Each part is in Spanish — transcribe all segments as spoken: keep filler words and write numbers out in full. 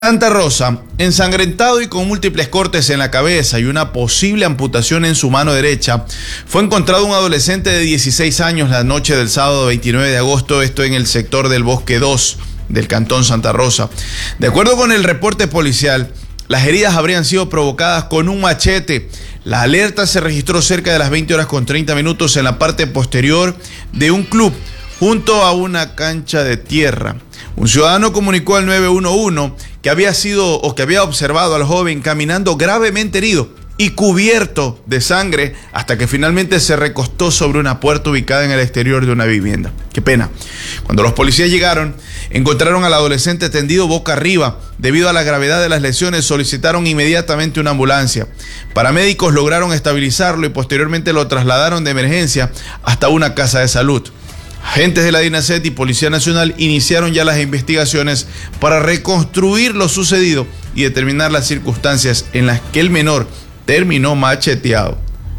Santa Rosa, ensangrentado y con múltiples cortes en la cabeza y una posible amputación en su mano derecha, fue encontrado un adolescente de dieciséis años la noche del sábado veintinueve de agosto, esto en el sector del Bosque dos del Cantón Santa Rosa. De acuerdo con el reporte policial, las heridas habrían sido provocadas con un machete. La alerta se registró cerca de las veinte horas con treinta minutos en la parte posterior de un club, junto a una cancha de tierra. Un ciudadano comunicó al nueve uno uno que había sido o que había observado al joven caminando gravemente herido y cubierto de sangre hasta que finalmente se recostó sobre una puerta ubicada en el exterior de una vivienda. Qué pena. Cuando los policías llegaron, encontraron al adolescente tendido boca arriba. Debido a la gravedad de las lesiones, solicitaron inmediatamente una ambulancia. Paramédicos lograron estabilizarlo y posteriormente lo trasladaron de emergencia hasta una casa de salud. Agentes de la DINASET y Policía Nacional iniciaron ya las investigaciones para reconstruir lo sucedido y determinar las circunstancias en las que el menor terminó macheteado.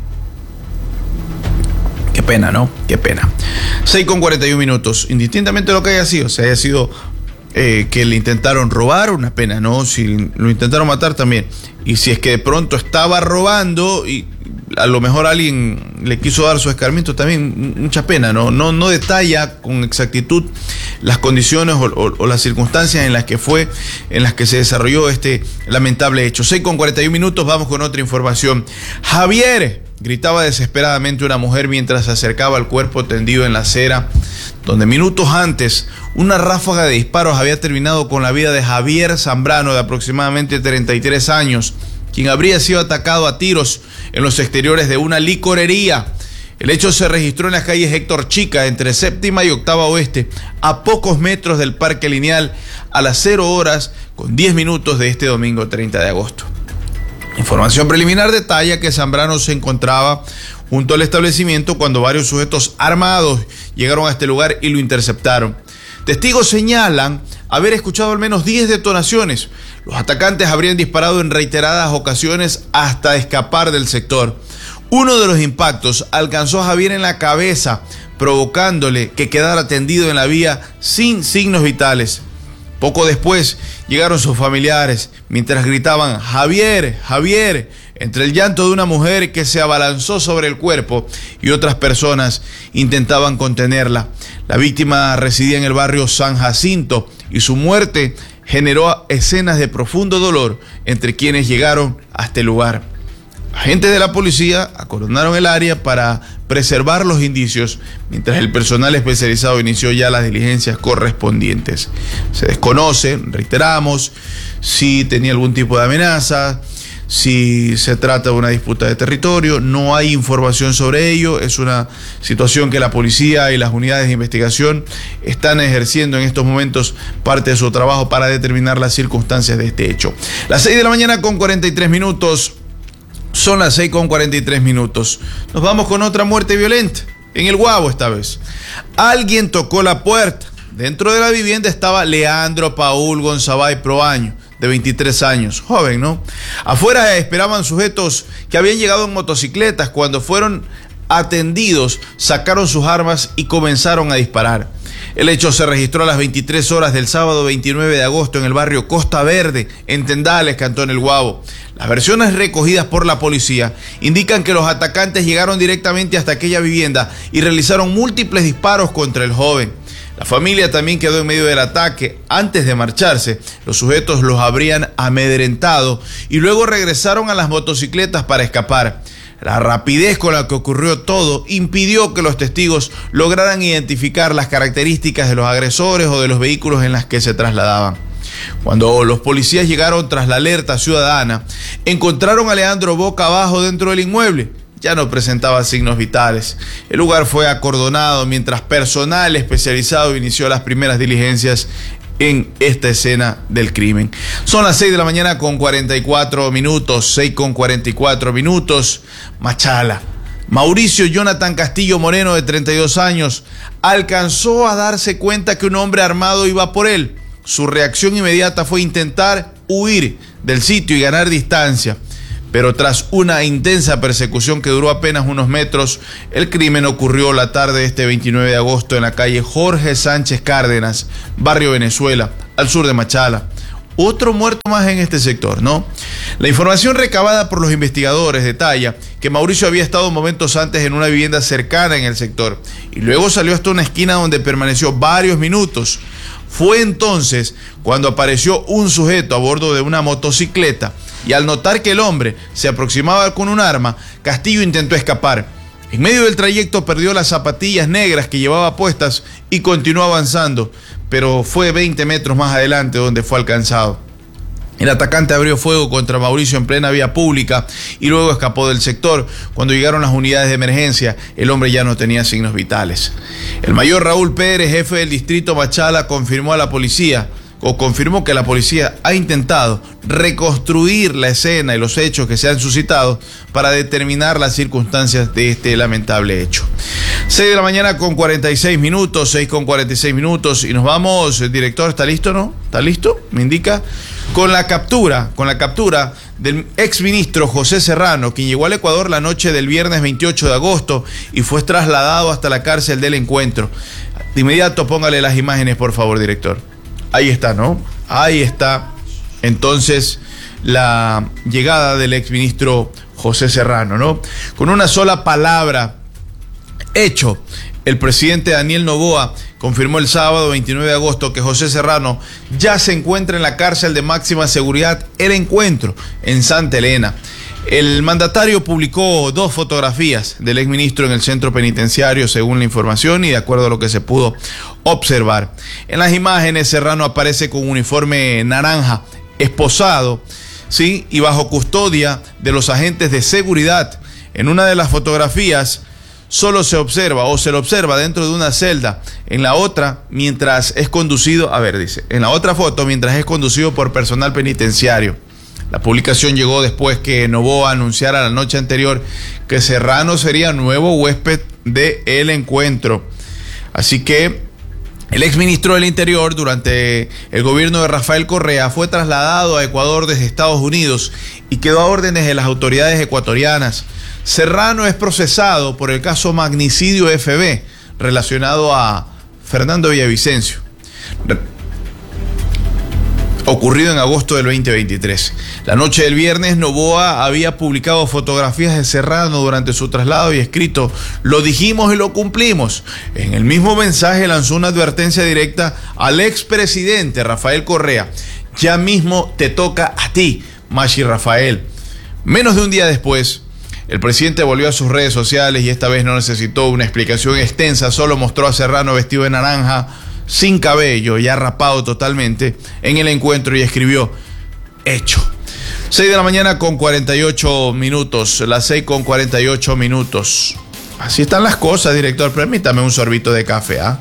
Qué pena, ¿no? Qué pena. seis con cuarenta y uno minutos. Indistintamente de lo que haya sido, si haya sido eh, que le intentaron robar, una pena, ¿no? Si lo intentaron matar, también. Y si es que de pronto estaba robando y a lo mejor alguien le quiso dar su escarmiento, también mucha pena, ¿no? No, no detalla con exactitud las condiciones o, o, o las circunstancias en las que fue, en las que se desarrolló este lamentable hecho. seis con cuarenta y uno minutos, vamos con otra información. Javier, gritaba desesperadamente una mujer mientras se acercaba al cuerpo tendido en la acera, donde minutos antes una ráfaga de disparos había terminado con la vida de Javier Zambrano, de aproximadamente treinta y tres años, quien habría sido atacado a tiros en los exteriores de una licorería. El hecho se registró en las calles Héctor Chica, entre Séptima y Octava Oeste, a pocos metros del Parque Lineal, a las cero horas con diez minutos de este domingo treinta de agosto. Información preliminar detalla que Zambrano se encontraba junto al establecimiento cuando varios sujetos armados llegaron a este lugar y lo interceptaron. Testigos señalan haber escuchado al menos diez detonaciones. Los atacantes habrían disparado en reiteradas ocasiones hasta escapar del sector. Uno de los impactos alcanzó a Javier en la cabeza, provocándole que quedara tendido en la vía sin signos vitales. Poco después llegaron sus familiares, mientras gritaban «Javier, Javier», entre el llanto de una mujer que se abalanzó sobre el cuerpo y otras personas intentaban contenerla. La víctima residía en el barrio San Jacinto y su muerte generó escenas de profundo dolor entre quienes llegaron a este lugar. Agentes de la policía acordonaron el área para preservar los indicios, mientras el personal especializado inició ya las diligencias correspondientes. Se desconoce, reiteramos, si tenía algún tipo de amenaza, si se trata de una disputa de territorio. No hay información sobre ello. Es una situación que la policía y las unidades de investigación están ejerciendo en estos momentos parte de su trabajo para determinar las circunstancias de este hecho. Las seis de la mañana con cuarenta y tres minutos. Son las seis con cuarenta y tres minutos. Nos vamos con otra muerte violenta, en el Guabo esta vez. Alguien tocó la puerta. Dentro de la vivienda estaba Leandro Paul Gonzabay Proaño, de veintitrés años, joven, ¿no? Afuera esperaban sujetos que habían llegado en motocicletas. Cuando fueron atendidos, sacaron sus armas y comenzaron a disparar. El hecho se registró a las veintitrés horas del sábado veintinueve de agosto en el barrio Costa Verde, en Tendales, Cantón El Guabo. Las versiones recogidas por la policía indican que los atacantes llegaron directamente hasta aquella vivienda y realizaron múltiples disparos contra el joven. La familia también quedó en medio del ataque. Antes de marcharse, los sujetos los habrían amedrentado y luego regresaron a las motocicletas para escapar. La rapidez con la que ocurrió todo impidió que los testigos lograran identificar las características de los agresores o de los vehículos en los que se trasladaban. Cuando los policías llegaron tras la alerta ciudadana, encontraron a Leandro boca abajo dentro del inmueble. Ya no presentaba signos vitales. El lugar fue acordonado mientras personal especializado inició las primeras diligencias en esta escena del crimen. Son las seis de la mañana con cuarenta y cuatro minutos, seis con cuarenta y cuatro minutos. Machala. Mauricio Jonathan Castillo Moreno, de treinta y dos años, alcanzó a darse cuenta que un hombre armado iba por él. Su reacción inmediata fue intentar huir del sitio y ganar distancia. Pero tras una intensa persecución que duró apenas unos metros, el crimen ocurrió la tarde de este veintinueve de agosto en la calle Jorge Sánchez Cárdenas, barrio Venezuela, al sur de Machala. Otro muerto más en este sector, ¿no? La información recabada por los investigadores detalla que Mauricio había estado momentos antes en una vivienda cercana en el sector y luego salió hasta una esquina donde permaneció varios minutos. Fue entonces cuando apareció un sujeto a bordo de una motocicleta y al notar que el hombre se aproximaba con un arma, Castillo intentó escapar. En medio del trayecto perdió las zapatillas negras que llevaba puestas y continuó avanzando, pero fue veinte metros más adelante donde fue alcanzado. El atacante abrió fuego contra Mauricio en plena vía pública y luego escapó del sector. Cuando llegaron las unidades de emergencia, el hombre ya no tenía signos vitales. El mayor Raúl Pérez, jefe del distrito Machala, confirmó a la policía, o confirmó que la policía ha intentado reconstruir la escena y los hechos que se han suscitado para determinar las circunstancias de este lamentable hecho. seis de la mañana con cuarenta y seis minutos, seis con cuarenta y seis minutos, y nos vamos. El director, ¿está listo, no? ¿Está listo? Me indica. Con la captura, con la captura del exministro José Serrano, quien llegó al Ecuador la noche del viernes veintiocho de agosto y fue trasladado hasta la cárcel del Encuentro. De inmediato, póngale las imágenes, por favor, director. Ahí está, ¿no? Ahí está, entonces, la llegada del exministro José Serrano, ¿no? Con una sola palabra, hecho. El presidente Daniel Noboa confirmó el sábado veintinueve de agosto que José Serrano ya se encuentra en la cárcel de máxima seguridad El Encuentro, en Santa Elena. El mandatario publicó dos fotografías del exministro en el centro penitenciario, según la información y de acuerdo a lo que se pudo observar. En las imágenes, Serrano aparece con un uniforme naranja, esposado, ¿sí? Y bajo custodia de los agentes de seguridad. En una de las fotografías solo se observa o se lo observa dentro de una celda. En la otra, mientras es conducido, a ver, dice, en la otra foto, mientras es conducido por personal penitenciario. La publicación llegó después que Noboa anunciara la noche anterior que Serrano sería nuevo huésped de El Encuentro. Así que el exministro del Interior, durante el gobierno de Rafael Correa, fue trasladado a Ecuador desde Estados Unidos y quedó a órdenes de las autoridades ecuatorianas. Serrano es procesado por el caso Magnicidio F B relacionado a Fernando Villavicencio, ocurrido en agosto del veinte veintitrés. La noche del viernes, Noboa había publicado fotografías de Serrano durante su traslado y escrito: "Lo dijimos y lo cumplimos". En el mismo mensaje lanzó una advertencia directa al expresidente Rafael Correa: "Ya mismo te toca a ti, Machi Rafael". Menos de un día después, el presidente volvió a sus redes sociales y esta vez no necesitó una explicación extensa, solo mostró a Serrano vestido de naranja, sin cabello, ya rapado totalmente, en El Encuentro y escribió: "Hecho". seis de la mañana con cuarenta y ocho minutos, las seis con cuarenta y ocho minutos. Así están las cosas, director. Permítame un sorbito de café, ¿ah?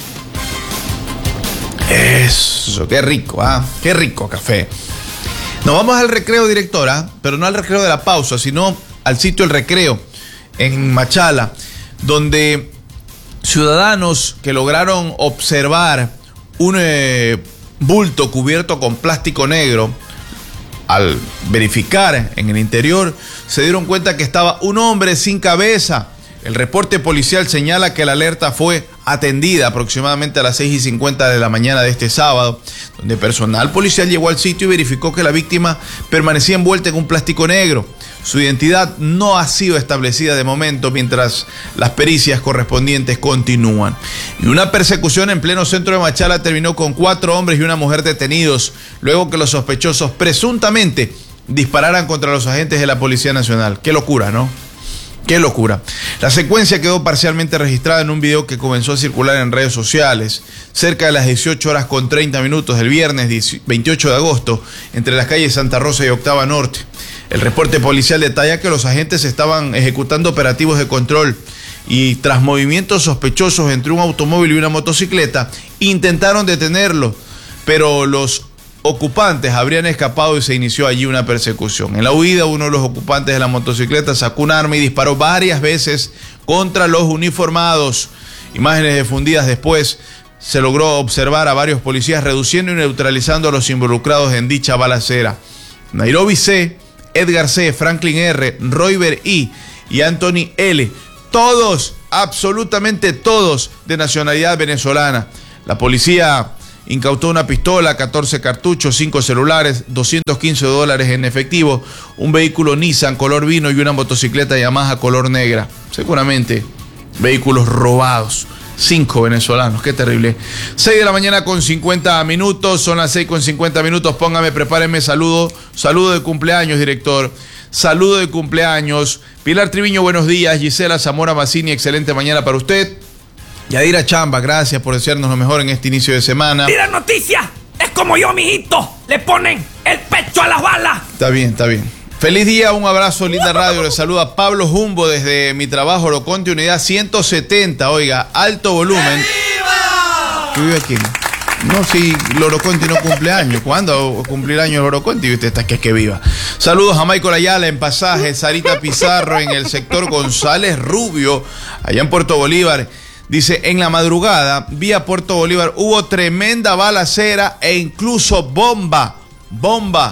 Eso, qué rico, ¿ah? Qué rico café. Nos vamos al recreo, directora, pero no al recreo de la pausa, sino al sitio El Recreo, en Machala, donde ciudadanos que lograron observar un eh, bulto cubierto con plástico negro, al verificar en el interior, se dieron cuenta que estaba un hombre sin cabeza. El reporte policial señala que la alerta fue atendida aproximadamente a las seis y cincuenta de la mañana de este sábado, donde personal policial llegó al sitio y verificó que la víctima permanecía envuelta en un plástico negro. Su identidad no ha sido establecida de momento mientras las pericias correspondientes continúan. Y una persecución en pleno centro de Machala terminó con cuatro hombres y una mujer detenidos, luego que los sospechosos presuntamente dispararan contra los agentes de la Policía Nacional. Qué locura, ¿no? Qué locura. La secuencia quedó parcialmente registrada en un video que comenzó a circular en redes sociales cerca de las dieciocho horas con treinta minutos del viernes veintiocho de agosto entre las calles Santa Rosa y Octava Norte. El reporte policial detalla que los agentes estaban ejecutando operativos de control y tras movimientos sospechosos entre un automóvil y una motocicleta intentaron detenerlo, pero los ocupantes habrían escapado y se inició allí una persecución. En la huida, uno de los ocupantes de la motocicleta sacó un arma y disparó varias veces contra los uniformados. Imágenes difundidas después se logró observar a varios policías reduciendo y neutralizando a los involucrados en dicha balacera. Nairobi C, Edgar C, Franklin R, Royber I y Anthony L, todos, absolutamente todos, de nacionalidad venezolana. La policía incautó una pistola, catorce cartuchos, cinco celulares, doscientos quince dólares en efectivo, un vehículo Nissan color vino y una motocicleta Yamaha color negra. Seguramente vehículos robados. Cinco venezolanos, qué terrible. seis de la mañana con cincuenta minutos, son las seis con cincuenta minutos. Póngame, prepárenme saludo. Saludo de cumpleaños, director. Saludo de cumpleaños. Pilar Triviño, buenos días. Gisela Zamora Mazzini, excelente mañana para usted. Yadira Chamba, gracias por desearnos lo mejor en este inicio de semana. ¡Mira noticias! Es como yo, mijito. Le ponen el pecho a las balas. Está bien, está bien. Feliz día, un abrazo, linda radio. Le saluda Pablo Jumbo desde mi trabajo, Oroconte, unidad ciento setenta. Oiga, alto volumen. ¿Qué vive aquí? No, si Oroconte no cumple años. ¿Cuándo cumplir años Oroconte? Y usted está que es que viva. Saludos a Michael Ayala en Pasaje, Sarita Pizarro en el sector González Rubio, allá en Puerto Bolívar. Dice, en la madrugada, vía Puerto Bolívar, hubo tremenda balacera e incluso bomba. Bomba.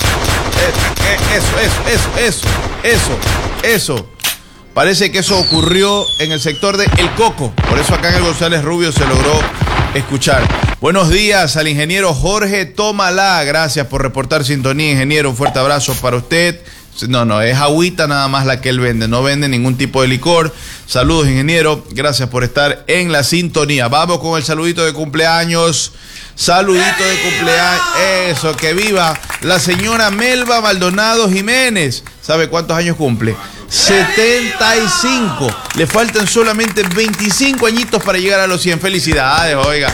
Eso, eso, eso, eso, eso, eso. Parece que eso ocurrió en el sector de El Coco. Por eso acá en el González Rubio se logró escuchar. Buenos días al ingeniero Jorge Tomalá. Gracias por reportar sintonía, ingeniero. Un fuerte abrazo para usted. No, no, es agüita nada más la que él vende. No vende ningún tipo de licor. Saludos, ingeniero. Gracias por estar en la sintonía. Vamos con el saludito de cumpleaños. Saludito de cumpleaños. Eso, que viva la señora Melba Maldonado Jiménez. ¿Sabe cuántos años cumple? setenta y cinco. Le faltan solamente veinticinco añitos para llegar a los cien. Felicidades, oiga.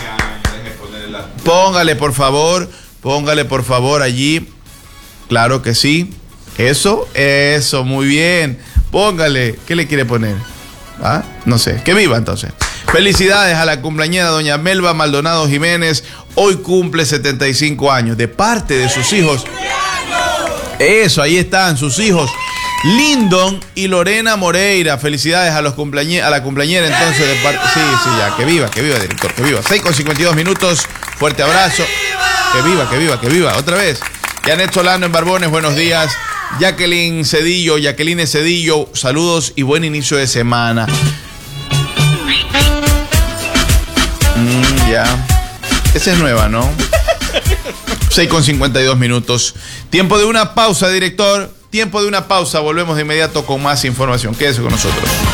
Póngale, por favor. Póngale, por favor, allí. Claro que sí. Eso, eso, muy bien. Póngale. ¿Qué le quiere poner? ¿Ah? No sé. Que viva entonces. Felicidades a la cumpleañera doña Melba Maldonado Jiménez. Hoy cumple setenta y cinco años. De parte de sus hijos. Eso, ahí están sus hijos. Lindon y Lorena Moreira. Felicidades a los cumpleañe- a la cumpleañera entonces de parte. Sí, sí, ya. Que viva, que viva, director, que viva. seis con cincuenta y dos minutos. Fuerte abrazo. Que viva, que viva, que viva. Otra vez. Janet Solano en Barbones, buenos días. Jacqueline Cedillo, Jacqueline Cedillo, saludos y buen inicio de semana. Mm, ya. Esa es nueva, ¿no? seis con cincuenta y dos minutos. Tiempo de una pausa, director. Tiempo de una pausa. Volvemos de inmediato con más información. Quédese con nosotros.